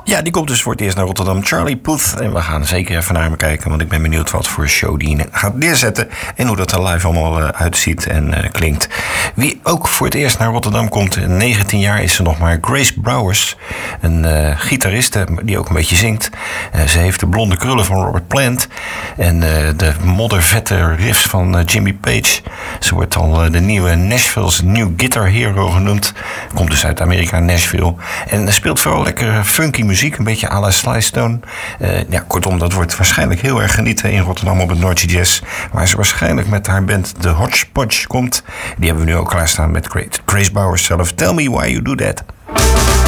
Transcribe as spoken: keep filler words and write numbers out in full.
Ja, die komt dus voor het eerst naar Rotterdam. Charlie Puth. En we gaan zeker even naar hem kijken. Want ik ben benieuwd wat voor show die gaat neerzetten. En hoe dat er live allemaal uh, uitziet en uh, klinkt. Wie ook voor het eerst naar Rotterdam komt. negentien jaar is ze nog maar. Grace Brouwers. Een uh, gitariste die ook een beetje zingt. Uh, ze heeft de blonde krullen van Robert Plant. En uh, de moddervette riffs van uh, Jimmy Page. Ze wordt al uh, de nieuwe Nashville's New Guitar Hero genoemd. Komt dus uit Amerika, Nashville. En speelt vooral lekker funky muziek. Een beetje à la Sly Stone. Uh, ja, kortom, dat wordt waarschijnlijk heel erg genieten in Rotterdam op het Noordje Jazz. Waar ze waarschijnlijk met haar band The Hodgepodge komt. Die hebben we nu ook klaarstaan met Grace Brouwers zelf. Tell me why you do that.